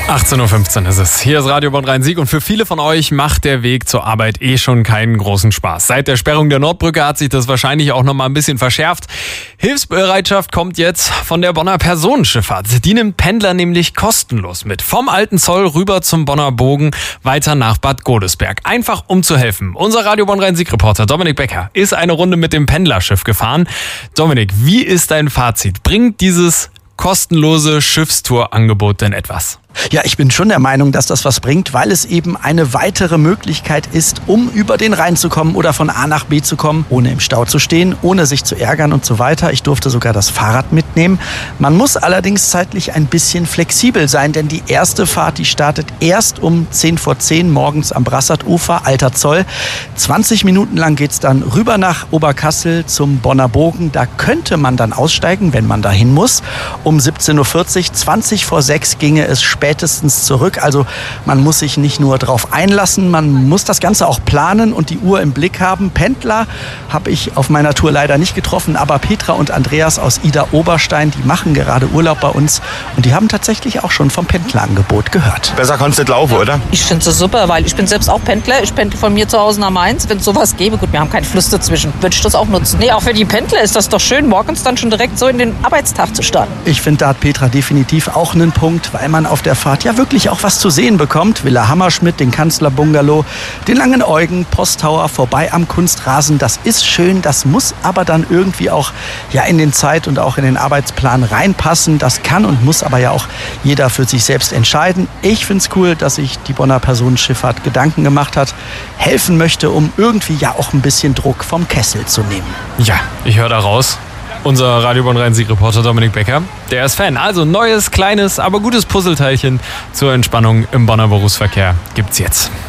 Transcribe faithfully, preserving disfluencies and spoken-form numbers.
achtzehn Uhr fünfzehn ist es. Hier ist Radio Bonn Rhein-Sieg und für viele von euch macht der Weg zur Arbeit eh schon keinen großen Spaß. Seit der Sperrung der Nordbrücke hat sich das wahrscheinlich auch noch mal ein bisschen verschärft. Hilfsbereitschaft kommt jetzt von der Bonner Personenschifffahrt. Die nimmt Pendler nämlich kostenlos mit. Vom Alten Zoll rüber zum Bonner Bogen, weiter nach Bad Godesberg. Einfach um zu helfen. Unser Radio Bonn Rhein-Sieg-Reporter Dominik Becker ist eine Runde mit dem Pendlerschiff gefahren. Dominik, wie ist dein Fazit? Bringt dieses kostenlose Schiffstourangebot denn etwas? Ja, ich bin schon der Meinung, dass das was bringt, weil es eben eine weitere Möglichkeit ist, um über den Rhein zu kommen oder von A nach B zu kommen, ohne im Stau zu stehen, ohne sich zu ärgern und so weiter. Ich durfte sogar das Fahrrad mitnehmen. Man muss allerdings zeitlich ein bisschen flexibel sein, denn die erste Fahrt, die startet erst um zehn vor zehn morgens am Brassertufer, Alter Zoll. zwanzig Minuten lang geht's dann rüber nach Oberkassel zum Bonner Bogen. Da könnte man dann aussteigen, wenn man dahin muss. Um siebzehn Uhr vierzig, zwanzig vor sechs ginge es spätestens zurück. Also man muss sich nicht nur drauf einlassen, man muss das Ganze auch planen und die Uhr im Blick haben. Pendler habe ich auf meiner Tour leider nicht getroffen, aber Petra und Andreas aus Ida-Oberstein, die machen gerade Urlaub bei uns und die haben tatsächlich auch schon vom Pendlerangebot gehört. Besser kannst du nicht laufen, oder? Ich finde es super, weil ich bin selbst auch Pendler. Ich pendle von mir zu Hause nach Mainz. Wenn es sowas gäbe, gut, wir haben keinen Fluss dazwischen, würde ich das auch nutzen. Nee, auch für die Pendler ist das doch schön, morgens dann schon direkt so in den Arbeitstag zu starten. Ich finde, da hat Petra definitiv auch einen Punkt, weil man auf der Fahrt ja wirklich auch was zu sehen bekommt. Villa Hammerschmidt, den Kanzlerbungalow, den Langen Eugen, Posttower, vorbei am Kunstrasen. Das ist schön, das muss aber dann irgendwie auch ja in den Zeit- und auch in den Arbeitsplan reinpassen. Das kann und muss aber ja auch jeder für sich selbst entscheiden. Ich finde es cool, dass sich die Bonner Personenschifffahrt Gedanken gemacht hat, helfen möchte, um irgendwie ja auch ein bisschen Druck vom Kessel zu nehmen. Ja, ich höre da raus. Unser Radio Bonn Rhein-Sieg-Reporter Dominik Becker, der ist Fan. Also neues, kleines, aber gutes Puzzleteilchen zur Entspannung im Bonner Berufsverkehr gibt's jetzt.